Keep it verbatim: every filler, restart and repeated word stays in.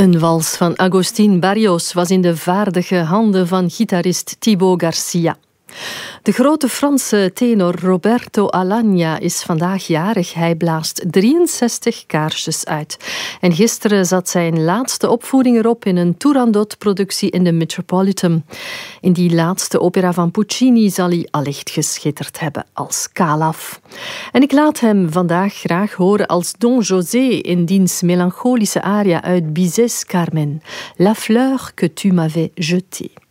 Een wals van Agustín Barrios was in de vaardige handen van gitarist Thibaut Garcia. De grote Franse tenor Roberto Alagna is vandaag jarig. Hij blaast drieënzestig kaarsjes uit. En gisteren zat zijn laatste opvoering erop in een Turandot-productie in de Metropolitan. In die laatste opera van Puccini zal hij allicht geschitterd hebben als Calaf. En ik laat hem vandaag graag horen als Don José in diens melancholische aria uit Bizet's Carmen. La fleur que tu m'avais jetée.